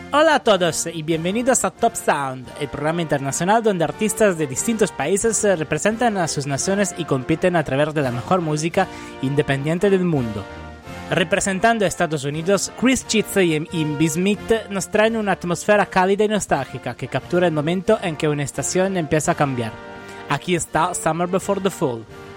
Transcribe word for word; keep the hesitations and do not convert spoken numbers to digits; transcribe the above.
Hola a todos y bienvenidos a Top Sound, el programa internacional donde artistas de distintos países representan a sus naciones y compiten a través de la mejor música independiente del mundo. Representando a Estados Unidos, Chris Chitze y B. Smith nos traen una atmósfera cálida y nostálgica que captura el momento en que una estación empieza a cambiar. Aquí está Summer Before the Fall.